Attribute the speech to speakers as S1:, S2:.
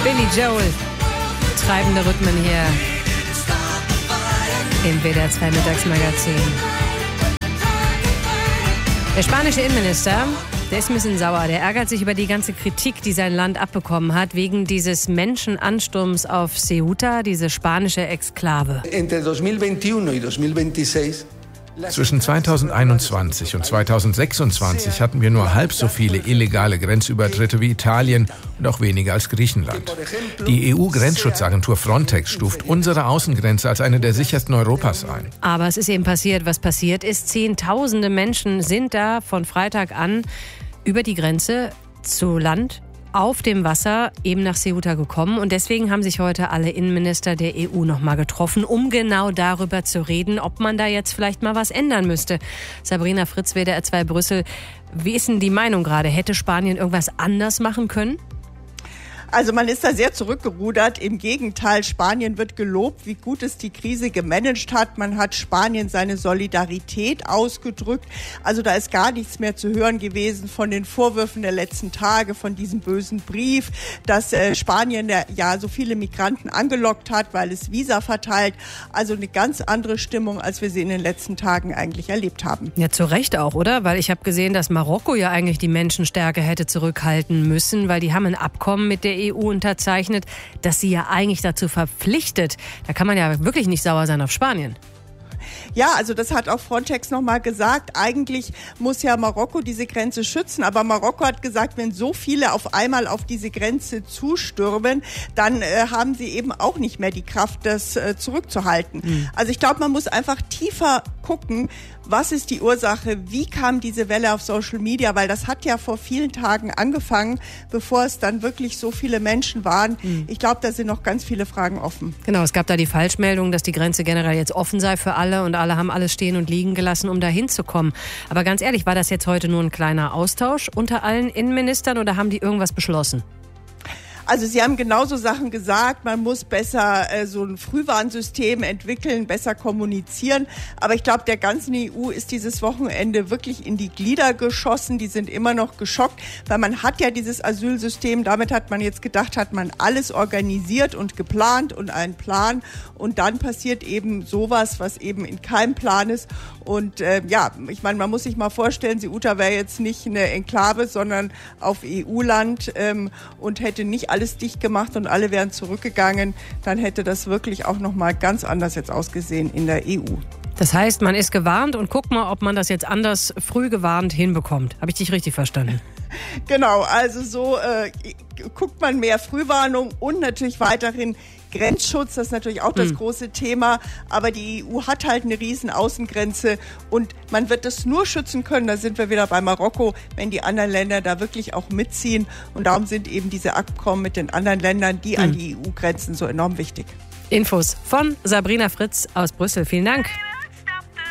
S1: Billy Joel. Treibende Rhythmen hier im WDR 2 Mittagsmagazin. Der spanische Innenminister, der ist ein bisschen sauer. Der ärgert sich über die ganze Kritik, die sein Land abbekommen hat, wegen dieses Menschenansturms auf Ceuta, diese spanische Exklave.
S2: Zwischen 2021 und 2026 hatten wir nur halb so viele illegale Grenzübertritte wie Italien und auch weniger als Griechenland. Die EU-Grenzschutzagentur Frontex stuft unsere Außengrenze als eine der sichersten Europas ein.
S1: Aber es ist eben passiert, was passiert ist. Zehntausende Menschen sind da von Freitag an über die Grenze zu Land auf dem Wasser eben nach Ceuta gekommen. Und deswegen haben sich heute alle Innenminister der EU noch mal getroffen, um genau darüber zu reden, ob man da jetzt vielleicht mal was ändern müsste. Sabrina Fritz, WDR 2 Brüssel. Wie ist denn die Meinung gerade? Hätte Spanien irgendwas anders machen können?
S3: Also man ist da sehr zurückgerudert. Im Gegenteil, Spanien wird gelobt, wie gut es die Krise gemanagt hat. Man hat Spanien seine Solidarität ausgedrückt. Also da ist gar nichts mehr zu hören gewesen von den Vorwürfen der letzten Tage, von diesem bösen Brief, dass Spanien ja so viele Migranten angelockt hat, weil es Visa verteilt. Also eine ganz andere Stimmung, als wir sie in den letzten Tagen eigentlich erlebt haben.
S1: Ja, zu Recht auch, oder? Weil ich habe gesehen, dass Marokko ja eigentlich die Menschenstärke hätte zurückhalten müssen, weil die haben ein Abkommen mit der EU unterzeichnet, das sie ja eigentlich dazu verpflichtet. Da kann man ja wirklich nicht sauer sein auf Spanien.
S3: Ja, also das hat auch Frontex nochmal gesagt. Eigentlich muss ja Marokko diese Grenze schützen. Aber Marokko hat gesagt, wenn so viele auf einmal auf diese Grenze zustürmen, dann haben sie eben auch nicht mehr die Kraft, das zurückzuhalten. Mhm. Also ich glaube, man muss einfach tiefer gucken, was ist die Ursache, wie kam diese Welle auf Social Media, weil das hat ja vor vielen Tagen angefangen, bevor es dann wirklich so viele Menschen waren. Mhm. Ich glaube, da sind noch ganz viele Fragen offen.
S1: Genau, es gab da die Falschmeldung, dass die Grenze generell jetzt offen sei für alle und alle haben alles stehen und liegen gelassen, um da hinzukommen. Aber ganz ehrlich, war das jetzt heute nur ein kleiner Austausch unter allen Innenministern oder haben die irgendwas beschlossen?
S3: Also Sie haben genauso Sachen gesagt, man muss besser so ein Frühwarnsystem entwickeln, besser kommunizieren. Aber ich glaube, der ganzen EU ist dieses Wochenende wirklich in die Glieder geschossen. Die sind immer noch geschockt, weil man hat ja dieses Asylsystem, damit hat man jetzt gedacht, hat man alles organisiert und geplant und einen Plan. Und dann passiert eben sowas, was eben in keinem Plan ist. Und ja, ich meine, man muss sich mal vorstellen, Ceuta wäre jetzt nicht eine Enklave, sondern auf EU-Land und hätte nicht alles dicht gemacht und alle wären zurückgegangen, dann hätte das wirklich auch nochmal ganz anders jetzt ausgesehen in der EU.
S1: Das heißt, man ist gewarnt und guckt mal, ob man das jetzt anders früh gewarnt hinbekommt. Habe ich dich richtig verstanden?
S3: Genau, also so guckt man mehr Frühwarnung und natürlich weiterhin Grenzschutz, das ist natürlich auch das große Thema, aber die EU hat halt eine riesen Außengrenze und man wird das nur schützen können, da sind wir wieder bei Marokko, wenn die anderen Länder da wirklich auch mitziehen und darum sind eben diese Abkommen mit den anderen Ländern, die an die EU grenzen, so enorm wichtig.
S1: Infos von Sabrina Fritz aus Brüssel. Vielen Dank.